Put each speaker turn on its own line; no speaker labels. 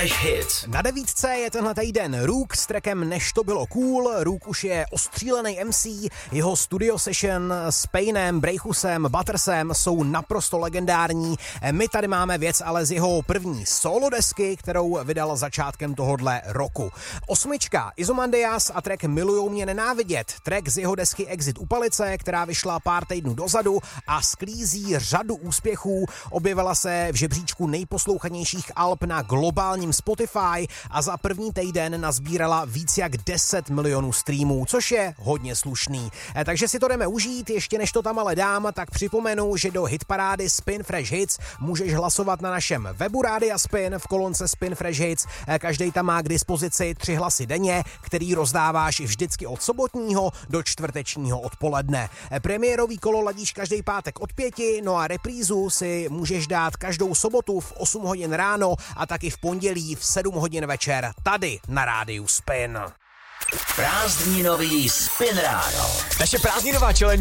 Hits.
Na 9 je tenhle týden Rook s trackem Než to bylo cool. Rook už je ostřílený MC, jeho studio session s Paynem, Brejchusem, Buttersem jsou naprosto legendární. My tady máme věc ale z jeho první solo desky, kterou vydal začátkem tohodle roku. 8. Izomandias a track Milujou mě nenávidět. Track z jeho desky Exit u palice, která vyšla pár týdnů dozadu a sklízí řadu úspěchů. Objevila se v žebříčku nejposlouchanějších alb na globálním Spotify a za první týden nazbírala víc jak 10 milionů streamů, což je hodně slušný. Takže si to jdeme užít, ještě než to tam ale dám, tak připomenu, že do hitparády Spin Fresh Hits můžeš hlasovat na našem webu Rádia Spin v kolonce Spin Fresh Hits. Každý tam má k dispozici 3 hlasy denně, který rozdáváš vždycky od sobotního do čtvrtečního odpoledne. Premiérový kolo ladíš každý pátek od 5, no a reprízu si můžeš dát každou sobotu v 8 hodin ráno a taky v pondělí v 7 hodin večer tady na rádiu Spin.
Prázdninový Spin Ráno.
Naše prázdninová challenge